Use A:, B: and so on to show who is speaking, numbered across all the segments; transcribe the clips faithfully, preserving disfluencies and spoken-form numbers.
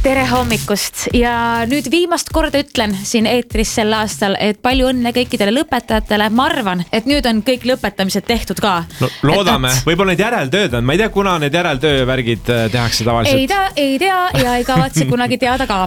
A: tere hommikust ja nüüd viimast korda ütlen siin eetris sel aastal, et palju õnne kõikidele lõpetajatele. Ma arvan, et nüüd on kõik lõpetamised tehtud ka.
B: No, loodame, et... võib-olla need järeltööd on. Ma ei tea, kuna need järeltöövärgid tehakse tavaliselt.
A: Ei, ta, ei tea ja ei kavatse kunagi teada ka.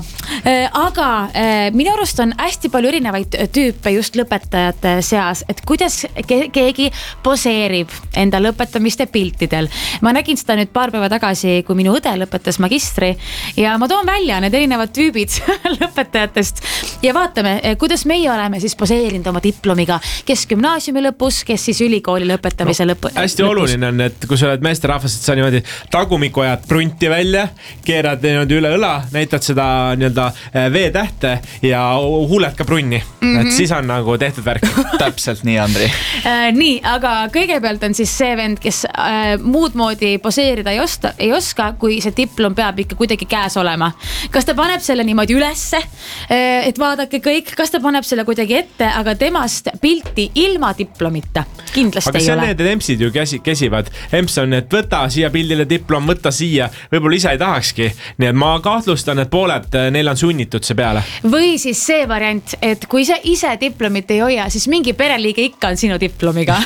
A: Aga minu arust on hästi palju erinevaid tüüpe just lõpetajate seas, et kuidas keegi poseerib enda lõpetamiste piltidel. Ma nägin seda nüüd paar päeva tagasi, kui minu õde lõpetas magistri ja ma toon välja need erinevad tüübid lõpetajatest ja vaatame, kuidas meie oleme siis poseerinud oma diplomiga, kes gümnaasiumi lõpus, kes siis ülikooli lõpetamise no, lõpu.
B: Hästi lõpus. Oluline on, et kui sa oled meesterahvas, et sa niimoodi tagumiku ajad prunti välja, keerad niimoodi üle õla, näitad seda nii-öelda V-tähte ja huuled ka prunni. Mm-hmm. Et siis on nagu tehtud värk.
C: Täpselt nii, Andri.
A: Äh, nii, aga kõigepealt on siis see vend, kes äh, muud moodi poseerida ei, osta, ei oska, kui see diplom peab ikka kuidagi käes olema. Kas ta paneb selle niimoodi ülesse, et vaadake kõik, kas ta paneb selle kuidagi ette, aga temast pilti ilma diplomita kindlasti
B: aga
A: ei ole.
B: Aga see need empsid ju käsi, käsivad. Emps on, et võta siia pildile diplom, võta siia. Võib-olla ise ei tahakski. Nii et ma kahtlustan, et pooled neil on sunnitud see peale.
A: Või siis see variant, et kui sa ise diplomit ei hoia, siis mingi pereliige ikka on sinu diplomiga.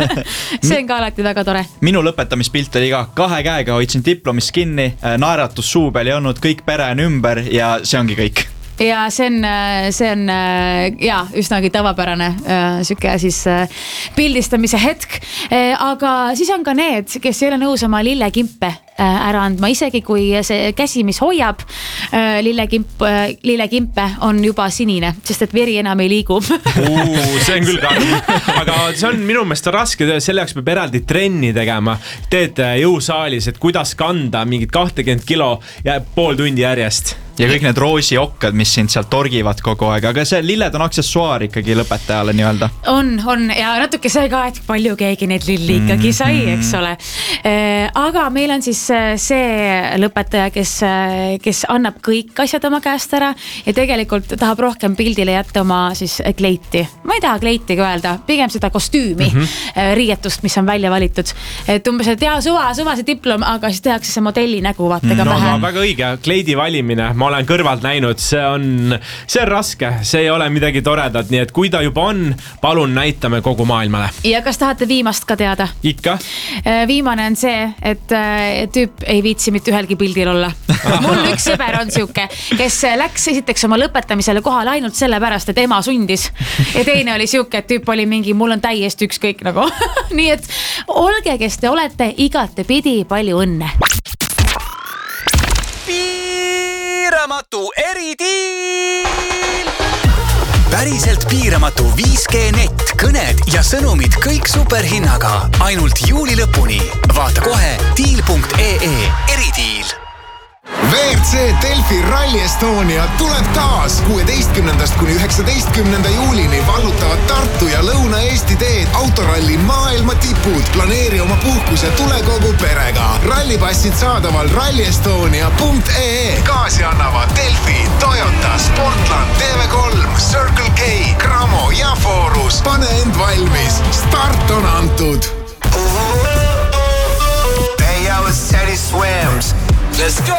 A: See on ka alati väga tore.
C: Minu lõpetamispilt oli ka kahe käega hoidsin diplomis kinni, naeratus suu peal ei olnud, kõik pere on ümber ja see ongi kõik.
A: Ja see on, see on ja, üsnagi tavapärane süke siis pildistamise hetk. Aga siis on ka need, kes ei ole nõus oma lillekimpe ära andma, isegi kui see käsi, mis hoiab lillekimp, lillekimpe on juba sinine, sest et veri enam ei liigu.
B: Uu, see on küll karm. Aga see on minu meelest raske, selle jaoks peab eraldi trenni tegema. Teed jõusaalis, et kuidas kanda mingid kakskümmend kilo ja pool tundi järjest.
C: Ja kõik need roosiokkad, mis sind sealt torgivad kogu aeg, aga see lilled on aksessuaar ikkagi lõpetajale nii-öelda.
A: On, on ja natuke see ka, et palju keegi neid lilli ikkagi sai, eks ole. Aga meil on siis see lõpetaja, kes, kes annab kõik asjad oma käest ära ja tegelikult tahab rohkem pildile jätta oma siis kleiti. Ma ei taha kleiti ka öelda, pigem seda kostüümi, mm-hmm. riietust, mis on välja valitud. Et umbes, et jaa, suva, suva see diplom, aga siis tehakse see modelli nägu, vaata ka
B: no,
A: vähem.
B: No, väga õige, kleidi valimine. Ma olen kõrvalt näinud, see on, see on raske, see ei ole midagi toredat, nii et kui ta juba on, palun näitame kogu maailmale.
A: Ja kas tahate viimast ka teada?
B: Ikka.
A: Viimane on see, et tüüp ei viitsi mitte ühelgi pildil olla. Mul üks sõber on siuke, kes läks esiteks oma lõpetamisele kohale ainult selle pärast, et ema sundis. Ja teine oli siuke, et tüüp oli mingi, mul on täiesti ükskõik nagu. Nii et olge, kes te olete, igate pidi palju õnne.
D: Piiramatu eridiil! Päriselt piiramatu viis G net, kõned ja sõnumid kõik superhinnaga. Ainult juuli lõpuni. Vaata kohe diil punkt ee eridiil.
E: V R C Delfi Rally Estonia tuleb taas kuueteistkümnendast kuni üheksateistkümnenda juulini vallutavad Tartu ja Lõuna-Eesti teed autoralli maailma tipud. Planeeri oma puhkus ja tule kogu perega. Rallipassid saadaval rallyestonia punkt ee. Kaasi annavad Delfi, Toyota, Sport